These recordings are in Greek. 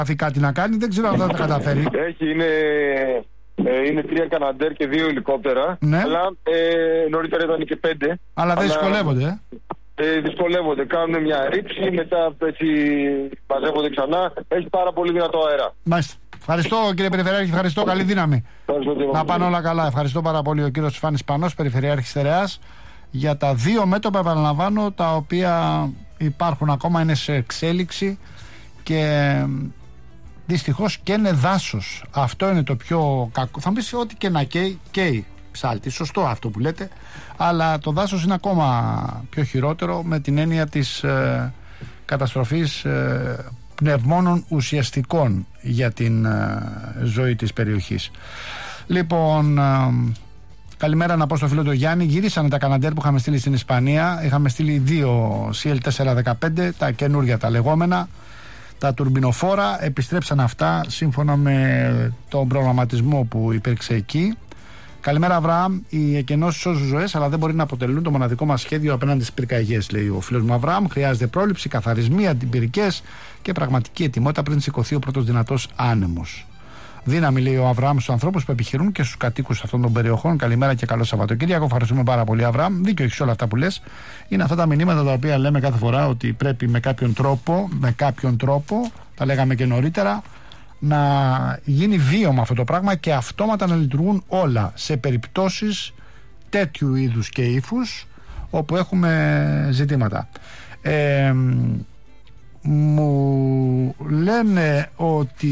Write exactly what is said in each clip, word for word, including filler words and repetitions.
αφήσει κάτι να κάνει, δεν ξέρω αν θα τα καταφέρει. Έχει, είναι, ε, είναι τρία Καναντέρ και δύο ελικόπτερα. Ναι. Αλλά ε, νωρίτερα ήταν και πέντε. Αλλά δεν δυσκολεύονται. Ε. Ε, δυσκολεύονται. Κάνουν μια ρήψη, μετά έτσι μαζεύονται ξανά. Έχει πάρα πολύ δυνατό αέρα. Μάλιστα. Ευχαριστώ κύριε Περιφερειάρχη, ευχαριστώ. Καλή δύναμη. Να πάνε όλα καλά. Ευχαριστώ πάρα πολύ ο κύριος Φάνης Πανός, Περιφερειάρχης Στερεάς, για τα δύο μέτωπα, επαναλαμβάνω, τα οποία υπάρχουν ακόμα, είναι σε εξέλιξη και δυστυχώς καίνε δάσος. Αυτό είναι το πιο κακό. Θα μου πεις ότι και να καίει, καίει ψάλτη. Σωστό αυτό που λέτε. Αλλά το δάσος είναι ακόμα πιο χειρότερο, με την έννοια της ε, καταστροφής ε, πνευμόνων ουσιαστικών για την ε, ζωή της περιοχής. Λοιπόν, ε, καλημέρα να πω στο φίλο του Γιάννη. Γυρίσανε τα Καναντέρ που είχαμε στείλει στην Ισπανία. Είχαμε στείλει δύο σι ελ τετρακόσια δεκαπέντε, τα καινούργια, τα λεγόμενα, τα τουρμπινοφόρα. Επιστρέψαν αυτά σύμφωνα με τον προγραμματισμό που υπήρξε εκεί. Καλημέρα, Αβραάμ. Οι εκενώσεις σώζουν ζωές, αλλά δεν μπορεί να αποτελούν το μοναδικό μας σχέδιο απέναντι στις πυρκαγιές, λέει ο φίλος μου Αβραάμ. Χρειάζεται πρόληψη, καθαρισμοί, αντιπυρικές και πραγματική ετοιμότητα πριν σηκωθεί ο πρώτος δυνατός άνεμος. Δύναμη, λέει ο Αβραάμ, στους ανθρώπους που επιχειρούν και στους κατοίκους αυτών των περιοχών. Καλημέρα και καλό Σαββατοκύριακο. Ευχαριστούμε πάρα πολύ, Αβραάμ. Δίκιο έχεις όλα αυτά που λες. Είναι αυτά τα μηνύματα τα οποία λέμε κάθε φορά ότι πρέπει με κάποιον τρόπο, με κάποιον τρόπο, τα λέγαμε και νωρίτερα, να γίνει βίωμα αυτό το πράγμα και αυτόματα να λειτουργούν όλα σε περιπτώσεις τέτοιου είδους και ύφους όπου έχουμε ζητήματα. Ε, μου λένε ότι,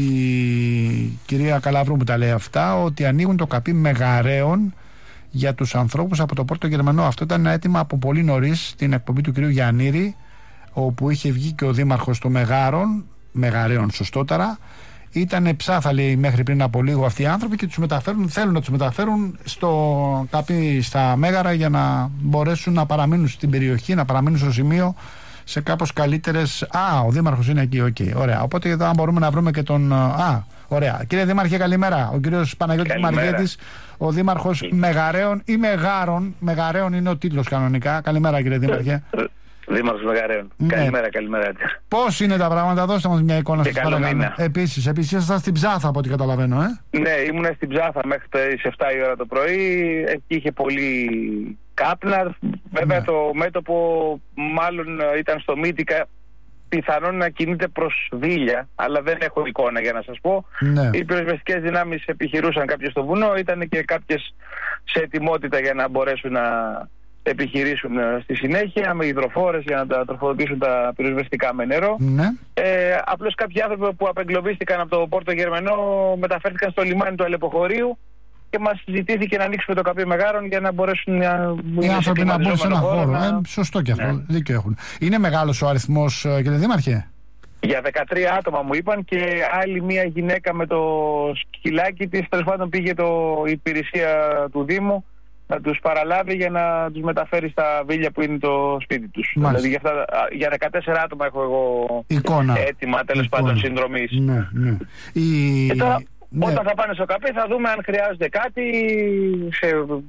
κυρία Καλαβρού που τα λέει αυτά, ότι ανοίγουν το καπί Μεγαρέων για τους ανθρώπους από το Πόρτο Γερμανό. Αυτό ήταν ένα αίτημα από πολύ νωρίς στην εκπομπή του κυρίου Γιαννήρη, όπου είχε βγει και ο δήμαρχος των Μεγάρων, Μεγαρέων σωστότερα. Ήταν ψάθα, λέει, μέχρι πριν από λίγο αυτοί οι άνθρωποι και τους μεταφέρουν, θέλουν να τους μεταφέρουν στο καπί, στα Μέγαρα, για να μπορέσουν να παραμείνουν στην περιοχή, να παραμείνουν στο σημείο σε κάπως καλύτερες. Α, ο δήμαρχος είναι εκεί, οκ, okay, ωραία. Οπότε εδώ αν μπορούμε να βρούμε και τον. Α, ωραία. Κύριε Δήμαρχε, καλημέρα. Ο κύριος Παναγιώτης Μαργέτης, ο δήμαρχος Μεγαρέων ή Μεγάρων. Μεγαρέων είναι ο τίτλος κανονικά. Καλημέρα, κύριε Δήμαρχε. Δήμαρχος Μεγαρέων. Ναι. Καλημέρα, καλημέρα. Πώς είναι τα πράγματα, δώστε μας μια εικόνα σας παρακαλώ. Επίσης, επίσης ήσασταν στην Ψάθα από ό,τι καταλαβαίνω, ε. Ναι, ήμουν στην Ψάθα μέχρι τις επτά η ώρα το πρωί. Εκεί είχε πολύ κάπνα. Βέβαια ναι. Το μέτωπο μάλλον ήταν στο Μύτικα. Πιθανόν να κινείται προς Βίλια, αλλά δεν έχω εικόνα για να σας πω. Ναι. Οι πυροσβεστικές δυνάμεις επιχειρούσαν κάποιες στο βουνό, ήταν και κάποιες σε ετοιμότητα για να μπορέσουν να επιχειρήσουν στη συνέχεια με υδροφόρες για να τα τροφοδοτήσουν τα πυροσβεστικά με νερό. Ναι. Ε, απλώς κάποιοι άνθρωποι που απεγκλωβίστηκαν από το Πόρτο Γερμανό μεταφέρθηκαν στο λιμάνι του Αλεποχωρίου και μας ζητήθηκε να ανοίξουμε το καπί Μεγάρων για να μπορέσουν να οι άνθρωποι να μπουν σε ένα χώρο. Να... Ε, σωστό και αυτό. Ναι. Δίκιο έχουν. Είναι μεγάλος ο αριθμός, κύριε Δήμαρχε? Για δεκατρία άτομα μου είπαν και άλλη μία γυναίκα με το σκυλάκι της. Τέλος πάντων πήγε το, η υπηρεσία του Δήμου να τους παραλάβει για να τους μεταφέρει στα Βίλια που είναι το σπίτι τους. Μάλιστα. Δηλαδή για, αυτά, για δεκατέσσερα άτομα έχω εγώ εικόνα. Έτοιμα τέλος πάντων συνδρομής. Ναι, ναι. Η... Και τώρα, ναι. Όταν θα πάνε στο καπί θα δούμε αν χρειάζεται κάτι σε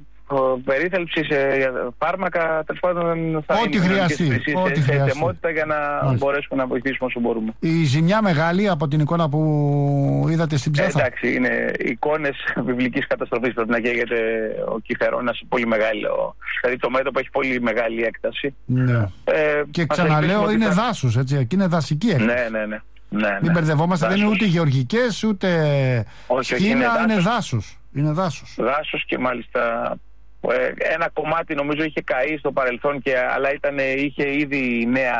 περίθαλψη, σε φάρμακα, τέλος πάντων θα ό,τι χρειαστεί, σε, ό,τι σε χρειαστεί. ετοιμότητα για να Μάλιστα. μπορέσουμε να βοηθήσουμε όσο μπορούμε. Η ζημιά μεγάλη από την εικόνα που είδατε στην Ψάθα? Ε, εντάξει, είναι εικόνες βιβλικής καταστροφής. Πρέπει να καίγεται ο Κιθερώνας πολύ μεγάλο. Δηλαδή το μέτωπο έχει πολύ μεγάλη έκταση. Ναι. Ε, και ξαναλέω είναι θα... δάσος, έτσι, εκεί είναι δασική έκταση. Ναι, ναι, ναι. Ναι, ναι. Μην μπερδευόμαστε, δεν είναι ούτε γεωργικές ούτε όχι, σκήνα, είναι, είναι δάσος. Είναι δάσος. Δάσος και μάλιστα ένα κομμάτι νομίζω είχε καεί στο παρελθόν, και, αλλά ήταν, είχε ήδη νέα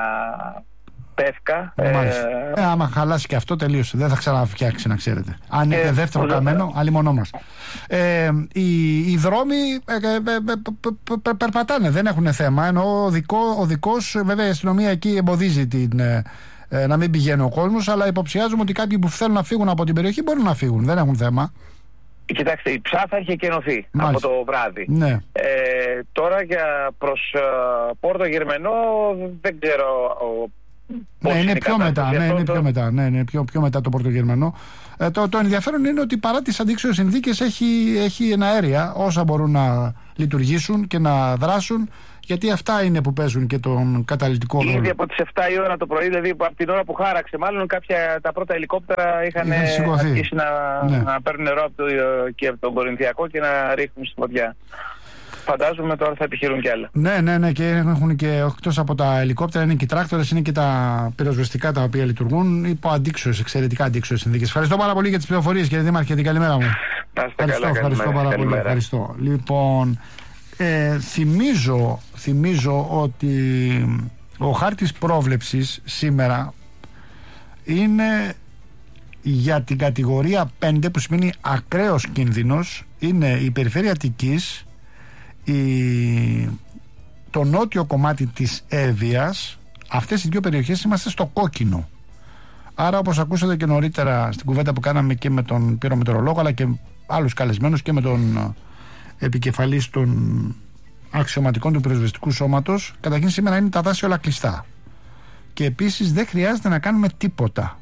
πεύκα. Μάλιστα. Ε, ε, άμα χαλάσει και αυτό τελείωσε. Δεν θα ξαναφτιάξει, να ξέρετε. Αν είναι ε, δεύτερο καμένο, αλλημονό μας. Ε, οι, οι δρόμοι ε, ε, ε, ε, ε, περπατάνε, δεν έχουν θέμα. Ενώ ο, δικό, ο δικός, βέβαια η αστυνομία εκεί εμποδίζει την... Ε, Ε, να μην πηγαίνει ο κόσμος, αλλά υποψιάζουμε ότι κάποιοι που θέλουν να φύγουν από την περιοχή μπορούν να φύγουν, δεν έχουν θέμα. Κοιτάξτε, η Ψάθα είχε κενωθεί από το βράδυ. Ναι. Ε, τώρα για προς uh, Πόρτο Γερμανό δεν ξέρω ναι, είναι πιο μετά, ναι, είναι πιο μετά, ναι, είναι πιο, πιο μετά το Πόρτο Γερμανό. Ε, το, το ενδιαφέρον είναι ότι παρά τις αντίξωες συνθήκες έχει, έχει ένα αέρια όσα μπορούν να λειτουργήσουν και να δράσουν Γιατί αυτά είναι που παίζουν και τον καταλυτικό ρόλο. Ήδη από τις εφτά η ώρα το πρωί, δηλαδή από την ώρα που χάραξε, μάλλον κάποια τα πρώτα ελικόπτερα είχαν αρχίσει να, ναι. να παίρνουν νερό από, το, και από τον Κορινθιακό και να ρίχνουν στη φωτιά. Φαντάζομαι τώρα θα επιχειρούν κι άλλα. Ναι, ναι, ναι, και έχουν και εκτός από τα ελικόπτερα είναι και οι τράκτορες, είναι και τα πυροσβεστικά τα οποία λειτουργούν υπό αντίξωες, εξαιρετικά αντίξωες συνθήκες. Ευχαριστώ πάρα πολύ για τις πληροφορίες, κύριε Δήμαρχε, την καλημέρα μου. Ευχαριστώ, καλά, ευχαριστώ πάρα καλημέρα. πολύ. Ευχαριστώ. Λοιπόν, ε, θυμίζω, θυμίζω ότι ο χάρτης πρόβλεψης σήμερα είναι για την κατηγορία πέντε, που σημαίνει ακραίος κίνδυνος. Είναι η περιφέρεια Αττικής, η, το νότιο κομμάτι της Εύβοιας. Αυτές οι δύο περιοχές είμαστε στο κόκκινο. Άρα, όπως ακούσατε και νωρίτερα στην κουβέντα που κάναμε και με τον πυρομετρολόγο αλλά και άλλους καλεσμένους και με τον επικεφαλής των αξιωματικών του πυροσβεστικού σώματος, καταρχήν σήμερα είναι τα δάση όλα κλειστά. Και επίσης δεν χρειάζεται να κάνουμε τίποτα.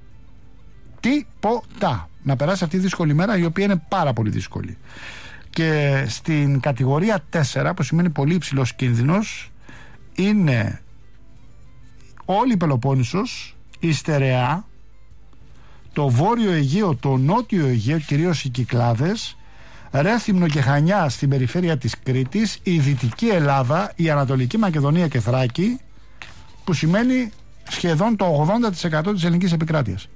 Τίποτα. Να περάσει αυτή η δύσκολη μέρα, η οποία είναι πάρα πολύ δύσκολη. Και στην κατηγορία τέσσερα, που σημαίνει πολύ υψηλός κίνδυνος, είναι όλη η Πελοπόννησος, η Στερεά, το Βόρειο Αιγαίο, το Νότιο Αιγαίο, κυρίως οι Κυκλάδες, Ρέθυμνο και Χανιά στην περιφέρεια της Κρήτης, η Δυτική Ελλάδα, η Ανατολική Μακεδονία και Θράκη, που σημαίνει σχεδόν το ογδόντα τοις εκατό της ελληνικής επικράτειας.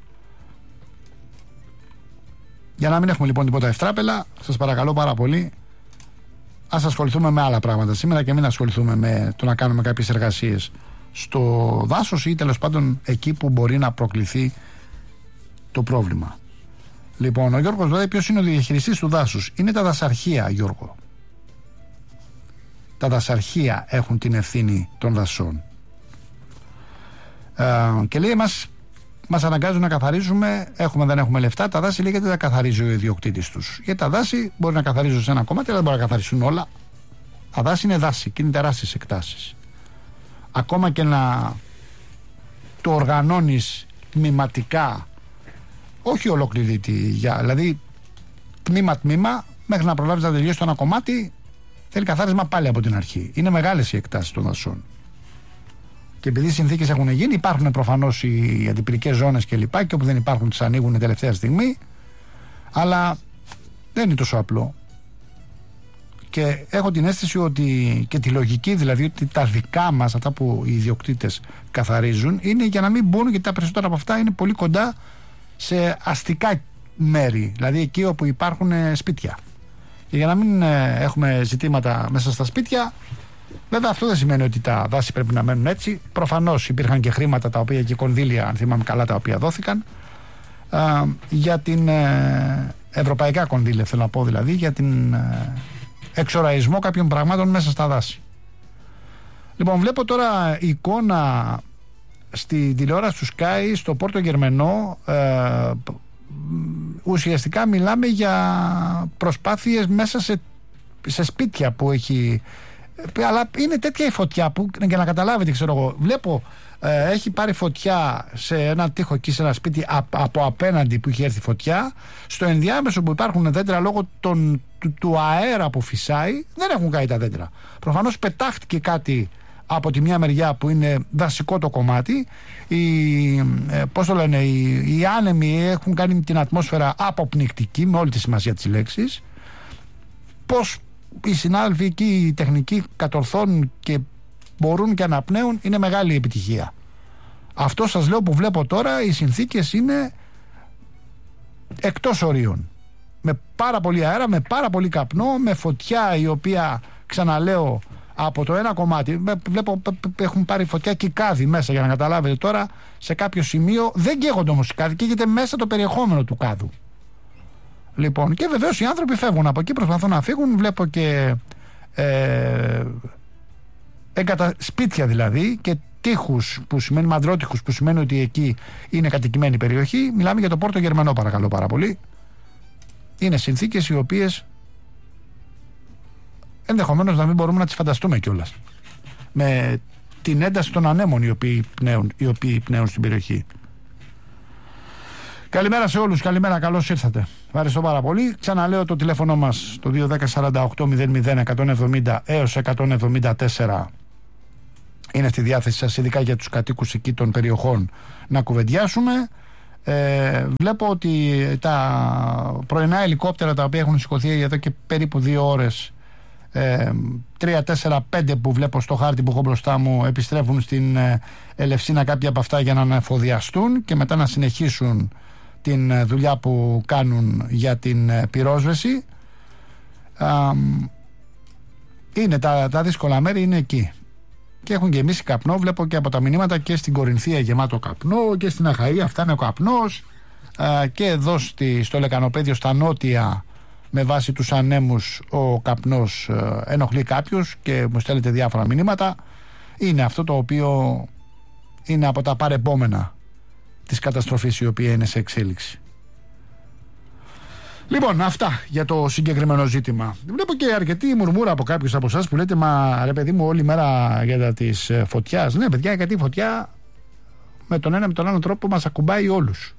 Για να μην έχουμε λοιπόν τίποτα ευτράπελα, σας παρακαλώ πάρα πολύ, ας ασχοληθούμε με άλλα πράγματα σήμερα και μην ασχοληθούμε με το να κάνουμε κάποιες εργασίες στο δάσος ή τέλος πάντων εκεί που μπορεί να προκληθεί το πρόβλημα. Λοιπόν, ο Γιώργος λέει ποιος είναι ο διαχειριστής του δάσους. Είναι τα δασαρχεία, Γιώργο. Τα δασαρχεία έχουν την ευθύνη των δασών. Ε, και λέει μας, μας αναγκάζουν να καθαρίζουμε, έχουμε δεν έχουμε λεφτά, τα δάση λέγεται τα καθαρίζει ο ιδιοκτήτης τους. Γιατί τα δάση μπορεί να καθαρίζουν σε ένα κομμάτι, αλλά δεν μπορεί να καθαρίσουν όλα. Τα δάση είναι δάση και είναι τεράστιες εκτάσεις. Ακόμα και να το οργανώνεις τμηματικά, όχι ολόκληρη τη γεια, δηλαδή τμήμα-τμήμα, μέχρι να προλάβεις να τελειώσει το ένα κομμάτι, θέλει καθάρισμα πάλι από την αρχή. Είναι μεγάλες οι εκτάσεις των δασών. Και επειδή οι συνθήκες έχουν γίνει, υπάρχουν προφανώς οι αντιπυρικές ζώνες κλπ. Και, και όπου δεν υπάρχουν, τις ανοίγουν τελευταία στιγμή. Αλλά δεν είναι τόσο απλό. Και έχω την αίσθηση ότι και τη λογική, δηλαδή ότι τα δικά μας, αυτά που οι ιδιοκτήτες καθαρίζουν, είναι για να μην μπουν, γιατί τα περισσότερα από αυτά είναι πολύ κοντά σε αστικά μέρη, δηλαδή εκεί όπου υπάρχουν σπίτια. Και για να μην έχουμε ζητήματα μέσα στα σπίτια, βέβαια αυτό δεν σημαίνει ότι τα δάση πρέπει να μένουν έτσι. Προφανώς υπήρχαν και χρήματα τα οποία και κονδύλια, αν θυμάμαι καλά, τα οποία δόθηκαν α, για την ε, ευρωπαϊκά κονδύλια, θέλω να πω, δηλαδή για την ε, εξοραϊσμό κάποιων πραγμάτων μέσα στα δάση. Λοιπόν, βλέπω τώρα εικόνα στη τηλεόραση του Sky στο Πόρτο Γερμενό. ε, ουσιαστικά μιλάμε για προσπάθειες μέσα σε, σε σπίτια που έχει, αλλά είναι τέτοια η φωτιά που, για να καταλάβετε, ξέρω εγώ, βλέπω ε, έχει πάρει φωτιά σε ένα τοίχο εκεί σε ένα σπίτι α, από απέναντι που είχε έρθει φωτιά. Στο ενδιάμεσο που υπάρχουν δέντρα λόγω των, του, του αέρα που φυσάει, δεν έχουν καεί τα δέντρα. Προφανώς πετάχτηκε κάτι από τη μια μεριά που είναι δασικό το κομμάτι. Οι, ε, πώς το λένε, οι, οι άνεμοι έχουν κάνει την ατμόσφαιρα αποπνικτική με όλη τη σημασία της λέξης. Πώς οι συνάδελφοι εκεί, οι τεχνικοί, κατορθώνουν και μπορούν και αναπνέουν, είναι μεγάλη επιτυχία. Αυτό σας λέω που βλέπω τώρα, οι συνθήκες είναι εκτός ορίων. Με πάρα πολύ αέρα, με πάρα πολύ καπνό, με φωτιά η οποία, ξαναλέω, από το ένα κομμάτι, βλέπω έχουν πάρει φωτιά και κάδι μέσα, για να καταλάβετε τώρα, σε κάποιο σημείο δεν καίγονται όμως οι κάδοι, καίγεται μέσα το περιεχόμενο του κάδου. Λοιπόν, και βεβαίως οι άνθρωποι φεύγουν από εκεί, προσπαθούν να φύγουν. Βλέπω και ε, εγκατα... σπίτια δηλαδή και τείχους, που σημαίνει μαντρότυχους, που σημαίνει ότι εκεί είναι κατοικημένη περιοχή. Μιλάμε για το Πόρτο Γερμανό, παρακαλώ πάρα πολύ. Είναι συνθήκες οι οποίες ενδεχομένως να μην μπορούμε να τις φανταστούμε κιόλας, με την ένταση των ανέμων οι οποίοι πνέουν, οι οποίοι πνέουν στην περιοχή. Καλημέρα σε όλους, καλημέρα, καλώς ήρθατε. Ευχαριστώ πάρα πολύ. Ξαναλέω το τηλέφωνο μας, το δύο ένα μηδέν σαράντα οκτώ μηδέν μηδέν εκατόν εβδομήντα έως εκατόν εβδομήντα τέσσερα. Είναι στη διάθεση σας, ειδικά για τους κατοίκους εκεί των περιοχών, να κουβεντιάσουμε. Ε, βλέπω ότι τα πρωινά ελικόπτερα τα οποία έχουν σηκωθεί εδώ και περίπου δύο ώρες, ε, τρία, τέσσερα, πέντε που βλέπω στο χάρτη που έχω μπροστά μου, επιστρέφουν στην ε, Ελευσίνα, κάποια από αυτά για να αναφοδιαστούν και μετά να συνεχίσουν την ε, δουλειά που κάνουν για την ε, πυρόσβεση. ε, είναι τα, τα δύσκολα μέρη είναι εκεί και έχουν γεμίσει καπνό. Βλέπω και από τα μηνύματα και στην Κορινθία γεμάτο καπνό και στην Αχαΐα φτάνει ο καπνός, ε, και εδώ στη, στο Λεκανοπέδιο στα νότια με βάση τους ανέμους ο καπνός ε, ενοχλεί κάποιους και μου στέλνετε διάφορα μηνύματα. Είναι αυτό το οποίο είναι από τα παρεπόμενα της καταστροφής η οποία είναι σε εξέλιξη. Λοιπόν, αυτά για το συγκεκριμένο ζήτημα. Βλέπω και αρκετή μουρμούρα από κάποιους από εσάς που λέτε, μα ρε παιδί μου, όλη μέρα για της φωτιάς. Ναι παιδιά, γιατί η φωτιά με τον ένα με τον άλλο τρόπο μας ακουμπάει όλους.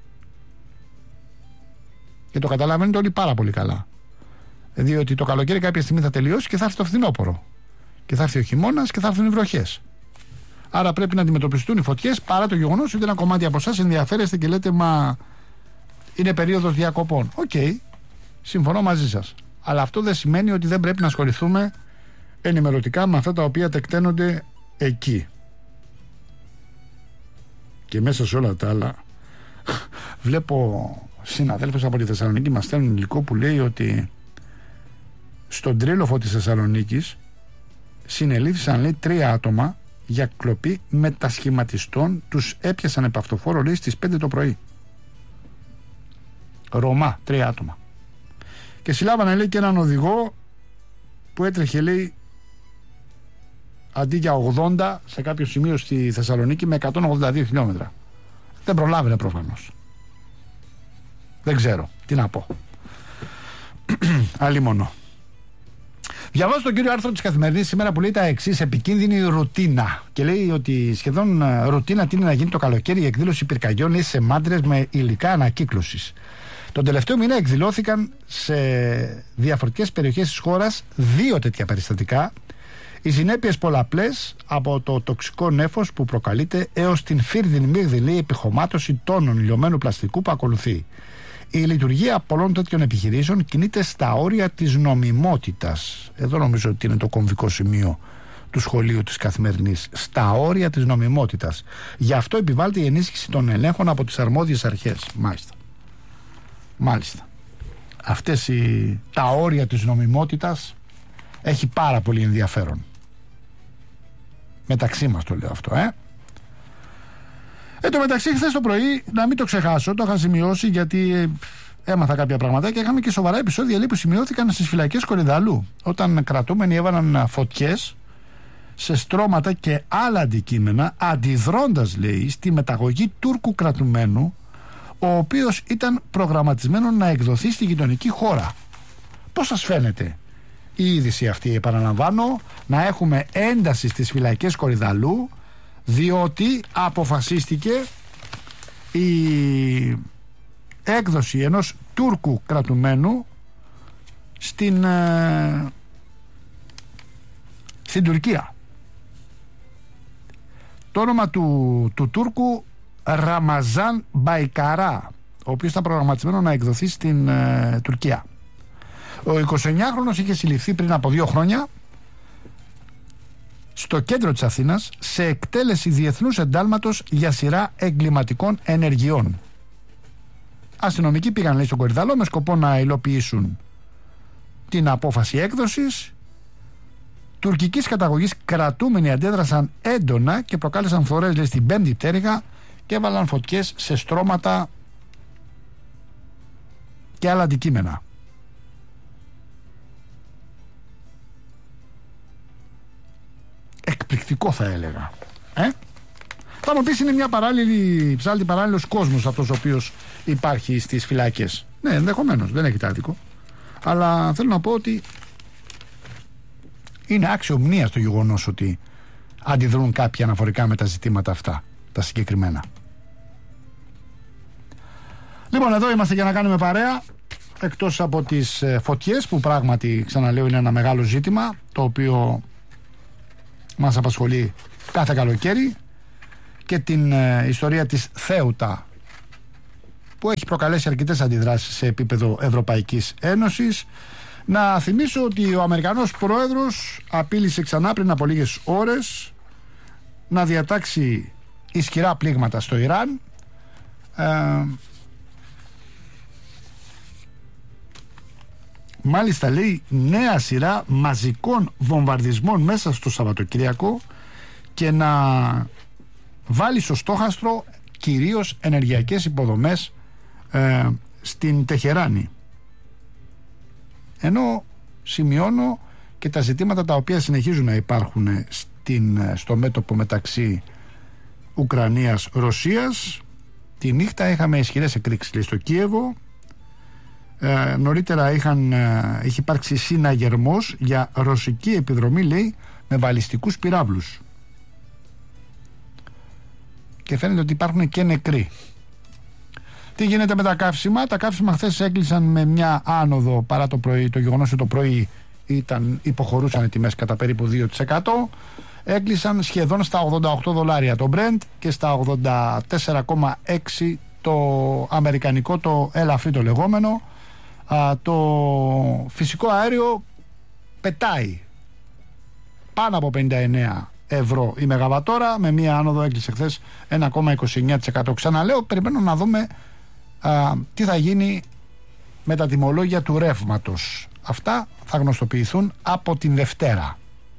Και το καταλαβαίνετε όλοι πάρα πολύ καλά. Διότι το καλοκαίρι κάποια στιγμή θα τελειώσει και θα έρθει το φθινόπωρο. Και θα έρθει ο χειμώνας και θα έρθουν οι βροχές. Άρα πρέπει να αντιμετωπιστούν οι φωτιές, παρά το γεγονός ότι ένα κομμάτι από εσάς ενδιαφέρεστε και λέτε, μα είναι περίοδος διακοπών. Οκ, okay, συμφωνώ μαζί σας. Αλλά αυτό δεν σημαίνει ότι δεν πρέπει να ασχοληθούμε ενημερωτικά με αυτά τα οποία τεκταίνονται εκεί. Και μέσα σε όλα τα άλλα βλέπω συναδέλφους από τη Θεσσαλονίκη μας στέλνουν υλικό που λέει ότι στον Τρίλοφο της Θεσσαλονίκης συνελήφθησαν, λέει, τρία άτομα για κλοπή μετασχηματιστών. Τους έπιασαν επ' αυτοφόρο, λέει, στις πέντε το πρωί. Ρωμά, τρία άτομα. Και συλλάβανε, λέει, και έναν οδηγό που έτρεχε, λέει, αντί για ογδόντα σε κάποιο σημείο στη Θεσσαλονίκη με εκατόν ογδόντα δύο χιλιόμετρα. Δεν προλάβαινε προφανώς. Δεν ξέρω τι να πω. Αλίμονο. Διαβάζω τον κύριο άρθρο της Καθημερινής σήμερα που λέει τα εξής: επικίνδυνη ρουτίνα. Και λέει ότι σχεδόν ρουτίνα τείνει να γίνει το καλοκαίρι η εκδήλωση πυρκαγιών, λέει, σε μάντρες με υλικά ανακύκλωσης. Τον τελευταίο μήνα εκδηλώθηκαν σε διαφορετικές περιοχές της χώρας δύο τέτοια περιστατικά. Οι συνέπειες πολλαπλές, από το τοξικό νέφος που προκαλείται έως την φύρδιν μύρδιν επιχωμάτωση τόνων λιωμένου πλαστικού που ακολουθεί. Η λειτουργία πολλών τέτοιων επιχειρήσεων κινείται στα όρια της νομιμότητας. Εδώ νομίζω ότι είναι το κομβικό σημείο του σχολείου της Καθημερινής. Στα όρια της νομιμότητας. Γι' αυτό επιβάλλεται η ενίσχυση των ελέγχων από τις αρμόδιες αρχές. Μάλιστα. Μάλιστα. Αυτές οι, τα όρια της νομιμότητας έχει πάρα πολύ ενδιαφέρον. Μεταξύ μας το λέω αυτό, ε. Εν τω μεταξύ, χθες το πρωί, να μην το ξεχάσω, το είχα σημειώσει γιατί έμαθα κάποια πράγματα και είχαμε και σοβαρά επεισόδια, λέει, που σημειώθηκαν στις φυλακές Κορυδαλού, όταν κρατούμενοι έβαλαν φωτιές σε στρώματα και άλλα αντικείμενα, αντιδρώντας, λέει, στη μεταγωγή Τούρκου κρατουμένου, ο οποίος ήταν προγραμματισμένο να εκδοθεί στη γειτονική χώρα. Πώς σας φαίνεται η είδηση αυτή? Επαναλαμβάνω, να έχουμε ένταση στις φυλακές Κορυδαλού, διότι αποφασίστηκε η έκδοση ενός Τούρκου κρατουμένου στην, ε, στην Τουρκία. Το όνομα του, του Τούρκου Ραμαζάν Μπαϊκαρά, ο οποίος ήταν προγραμματισμένο να εκδοθεί στην ε, Τουρκία. Ο εικοσιεννιάχρονος είχε συλληφθεί πριν από δύο χρόνια στο κέντρο της Αθήνας σε εκτέλεση διεθνούς εντάλματος για σειρά εγκληματικών ενεργειών. Αστυνομικοί πήγαν, λέει, στον Κορυδαλό με σκοπό να υλοποιήσουν την απόφαση έκδοσης. Τουρκικής καταγωγής κρατούμενοι αντέδρασαν έντονα και προκάλεσαν φθορές, λέει, στην πέμπτη πτέρυγα και έβαλαν φωτιές σε στρώματα και άλλα αντικείμενα. Εκπληκτικό θα έλεγα, ε? Θα μου πεις, είναι μια παράλληλη, ψάλτη παράλληλος κόσμος αυτός ο οποίος υπάρχει στις φυλάκες. Ναι, ενδεχομένως, δεν έχετε άδικο. Αλλά θέλω να πω ότι είναι άξιο μνήας το γεγονός ότι αντιδρούν κάποιοι αναφορικά με τα ζητήματα αυτά, τα συγκεκριμένα. Λοιπόν, εδώ είμαστε για να κάνουμε παρέα. Εκτός από τις φωτιές που πράγματι, ξαναλέω, είναι ένα μεγάλο ζήτημα το οποίο μας απασχολεί κάθε καλοκαίρι, και την ε, ιστορία της Θέουτα που έχει προκαλέσει αρκετές αντιδράσεις σε επίπεδο Ευρωπαϊκής Ένωσης. Να θυμίσω ότι ο Αμερικανός Πρόεδρος απείλησε ξανά πριν από λίγες ώρες να διατάξει ισχυρά πλήγματα στο Ιράν. Ε, μάλιστα λέει νέα σειρά μαζικών βομβαρδισμών μέσα στο Σαββατοκύριακο, και να βάλει στο στόχαστρο κυρίως ενεργειακές υποδομές ε, στην Τεχεράνη. Ενώ σημειώνω και τα ζητήματα τα οποία συνεχίζουν να υπάρχουν στην, στο μέτωπο μεταξύ Ουκρανίας-Ρωσίας. Τη νύχτα είχαμε ισχυρές εκρήξεις στο Κίεβο. Ε, νωρίτερα είχαν, ε, είχε υπάρξει συναγερμός για ρωσική επιδρομή, λέει, με βαλιστικούς πυράβλους. Και φαίνεται ότι υπάρχουν και νεκροί. Τι γίνεται με τα καύσιμα? Τα καύσιμα χθες έκλεισαν με μια άνοδο, παρά το, πρωί, το γεγονός ότι το πρωί ήταν, υποχωρούσαν οι τιμές κατά περίπου δύο τοις εκατό. Έκλεισαν σχεδόν στα ογδόντα οκτώ δολάρια το Brent και στα ογδόντα τέσσερα κόμμα έξι το αμερικανικό, το ελαφρύ το λεγόμενο. Α, το φυσικό αέριο πετάει πάνω από πενήντα εννέα ευρώ η μεγαβατόρα, με μία άνοδο, έκλεισε χθες ένα κόμμα είκοσι εννέα τοις εκατό. Ξαναλέω, περιμένω να δούμε α, τι θα γίνει με τα τιμολόγια του ρεύματος. Αυτά θα γνωστοποιηθούν από την Δευτέρα.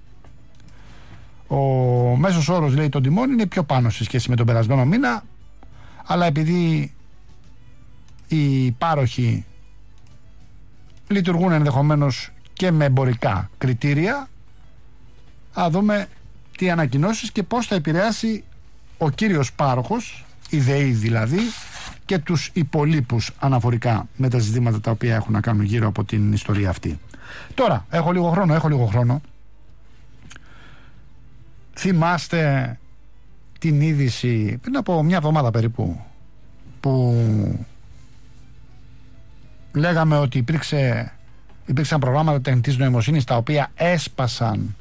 Ο μέσος όρος, λέει, των τιμών είναι πιο πάνω σε σχέση με τον περασμένο μήνα, αλλά επειδή οι πάροχοι λειτουργούν ενδεχομένως και με εμπορικά κριτήρια, θα δούμε τι ανακοινώσεις και πώς θα επηρεάσει ο κύριος πάροχος, η ΔΕΗ δηλαδή, και τους υπολείπους αναφορικά με τα ζητήματα τα οποία έχουν να κάνουν γύρω από την ιστορία αυτή. Τώρα, έχω λίγο χρόνο, έχω λίγο χρόνο. Θυμάστε την είδηση πριν από μια εβδομάδα περίπου, που λέγαμε ότι υπήρξε, υπήρξαν προγράμματα τεχνητής νοημοσύνης τα οποία έσπασαν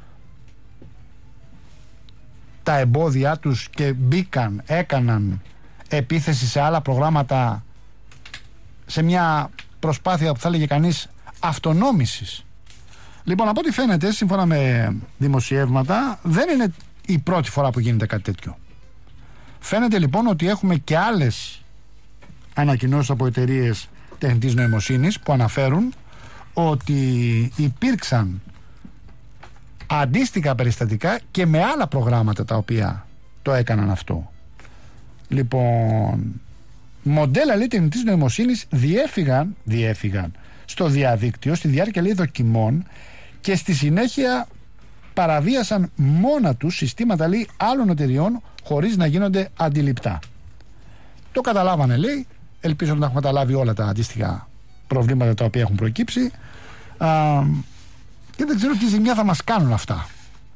τα εμπόδια τους και μπήκαν, έκαναν επίθεση σε άλλα προγράμματα, σε μια προσπάθεια που θα έλεγε κανείς αυτονόμησης. Λοιπόν, από ό,τι φαίνεται, σύμφωνα με δημοσιεύματα, δεν είναι η πρώτη φορά που γίνεται κάτι τέτοιο. Φαίνεται λοιπόν ότι έχουμε και άλλες ανακοινώσεις από εταιρείες τεχνητής νοημοσύνης που αναφέρουν ότι υπήρξαν αντίστοιχα περιστατικά και με άλλα προγράμματα τα οποία το έκαναν αυτό. Λοιπόν, μοντέλα, λέει, τεχνητής νοημοσύνης διέφυγαν, διέφυγαν στο διαδίκτυο στη διάρκεια, λέει, δοκιμών, και στη συνέχεια παραβίασαν μόνα τους συστήματα, λέει, άλλων εταιριών χωρίς να γίνονται αντιληπτά. Το καταλάβανε, λέει, ελπίζω να έχουμε καταλάβει όλα τα αντίστοιχα προβλήματα τα οποία έχουν προκύψει. Α, και δεν ξέρω τι ζημιά θα μας κάνουν αυτά.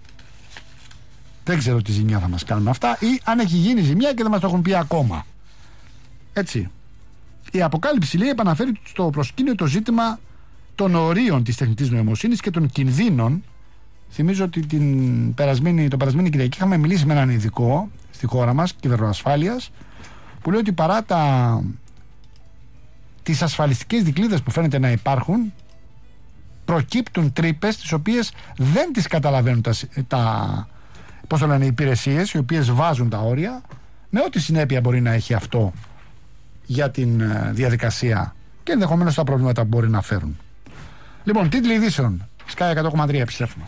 Δεν ξέρω τι ζημιά θα μας κάνουν αυτά, ή αν έχει γίνει ζημιά και δεν μας το έχουν πει ακόμα. Έτσι. Η αποκάλυψη, λέει, επαναφέρει στο προσκήνιο το ζήτημα των ορίων της τεχνητής νοημοσύνης και των κινδύνων. Θυμίζω ότι την περασμένη, το περασμένη Κυριακή είχαμε μιλήσει με έναν ειδικό στη χώρα μας, κυβερνοασφάλειας, που λέει ότι παρά τα, τις ασφαλιστικές δικλείδες που φαίνεται να υπάρχουν, προκύπτουν τρύπες τις οποίες δεν τις καταλαβαίνουν τα, τα, πώς το λένε, οι υπηρεσίες, οι οποίες βάζουν τα όρια, με ό,τι συνέπεια μπορεί να έχει αυτό για την uh, διαδικασία και ενδεχομένως τα προβλήματα που μπορεί να φέρουν. Λοιπόν, τίτλοι ειδήσεων. Sky εκατό κόμμα τρία, επιστρέφουμε.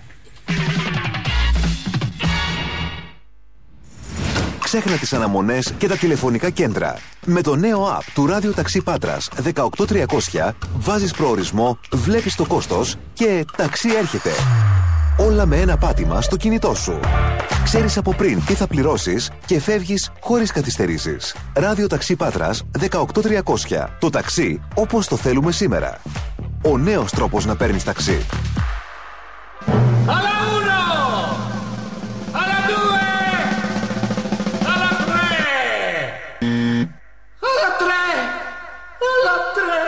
Ξέχνα τις αναμονές και τα τηλεφωνικά κέντρα. Με το νέο app του Ράδιο Ταξί Πάτρας δεκαοκτώ τριακόσια βάζεις προορισμό, βλέπεις το κόστος και ταξί έρχεται. Όλα με ένα πάτημα στο κινητό σου. Ξέρεις από πριν τι θα πληρώσεις και φεύγεις χωρίς καθυστερήσεις. Ράδιο Ταξί Πάτρας δεκαοκτώ τριακόσια. Το ταξί όπως το θέλουμε σήμερα. Ο νέος τρόπος να παίρνεις ταξί.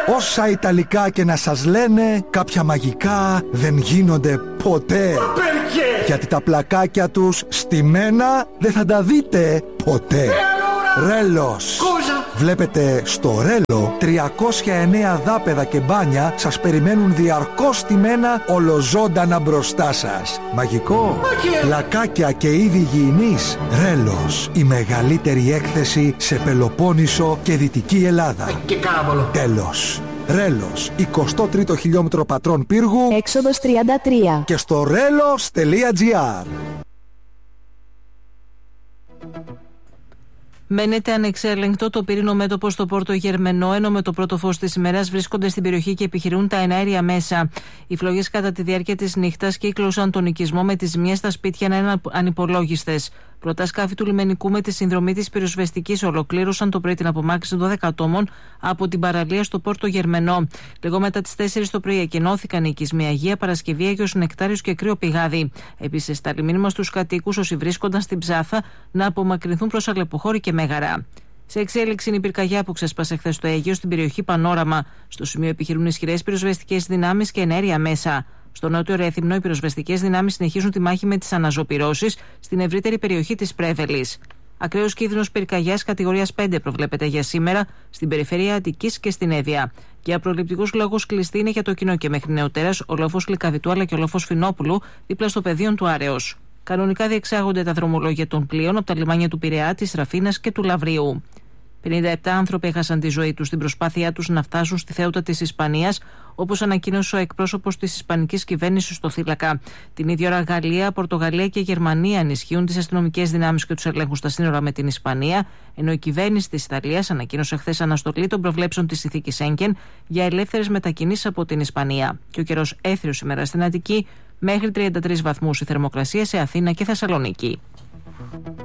Όσα Ιταλικά και να σας λένε, κάποια μαγικά δεν γίνονται ποτέ. Γιατί τα πλακάκια τους στημένα δεν θα τα δείτε ποτέ. Ρέλος. Βλέπετε, στο Ρέλο τριακόσια εννέα δάπεδα και μπάνια σας περιμένουν διαρκώς στημένα ολοζώντανα μπροστά σας. Μαγικό. Πλακάκια και είδη υγιεινής. Ρέλος. Η μεγαλύτερη έκθεση σε Πελοπόννησο και Δυτική Ελλάδα. Και κάραβολο. Τέλος. Ρέλος, εικοστό τρίτο χιλιόμετρο Πατρών Πύργου, έξοδος τριάντα τρία. Και στο ρέλος τελεία τζι άρ. Μένεται ανεξέλεγκτο το πύρινο μέτωπο στο Πόρτο Γερμενό, ενώ με το πρώτο φως της ημέρας βρίσκονται στην περιοχή και επιχειρούν τα εναέρια μέσα. Οι φλόγες κατά τη διάρκεια της νύχτας κύκλωσαν τον οικισμό, με τις ζημιές στα σπίτια να είναι ανυπολόγιστες. Πλωτά σκάφη του λιμενικού με τη συνδρομή της πυροσβεστικής ολοκλήρωσαν το πρωί την απομάκρυνση δώδεκα ατόμων από την παραλία στο Πόρτο Γερμενό. Λίγο μετά τις τέσσερις το πρωί εκενώθηκαν οι οικισμοί Αγία Παρασκευή, Άγιος Νεκτάριος και Κρύο Πηγάδι. Επίσης, στάλει μήνυμα στους κατοίκους όσοι βρίσκονταν στην Ψάθα να απομακρυνθούν προς Αλεποχώρη και Μέγαρα. Σε εξέλιξη είναι η πυρκαγιά που ξέσπασε χθες στο Αίγαιο, στην περιοχή Πανόραμα. Στο σημείο επιχειρούν ισχυρές πυροσβεστικές δυνάμεις και ενέργεια μέσα. Στο νότιο Ρέθυμνο, οι πυροσβεστικές δυνάμεις συνεχίζουν τη μάχη με τις αναζωπυρώσεις στην ευρύτερη περιοχή της Πρέβελης. Ακραίος κίνδυνος πυρκαγιάς κατηγορίας πέντε προβλέπεται για σήμερα στην περιφέρεια Αττικής και στην Εύβοια. Για προληπτικούς λόγους κλειστή είναι για το κοινό και μέχρι νεοτέρας ο λόφος Λυκαβητού αλλά και ο λόφος Φινόπουλου δίπλα στο πεδίο του Άρεως. Κανονικά διεξάγονται τα δρομολόγια των πλοίων από τα λιμάνια του Πειραιά, της Ραφίνας και του Λαβρίου. πενήντα επτά άνθρωποι έχασαν τη ζωή τους στην προσπάθειά τους να φτάσουν στη Θέουτα της Ισπανίας, όπως ανακοίνωσε ο εκπρόσωπος της Ισπανικής κυβέρνησης στο Θύλακα. Την ίδια ώρα, Γαλλία, Πορτογαλία και Γερμανία ενισχύουν τις αστυνομικές δυνάμεις και τους ελέγχους στα σύνορα με την Ισπανία, ενώ η κυβέρνηση της Ιταλίας ανακοίνωσε χθες αναστολή των προβλέψεων της συνθήκης Σέγγεν για ελεύθερες μετακινήσεις από την Ισπανία. Και ο καιρός έθριος σήμερα στην Αττική, μέχρι τριάντα τρεις βαθμούς η θερμοκρασία σε Αθήνα και Θεσσαλονίκη.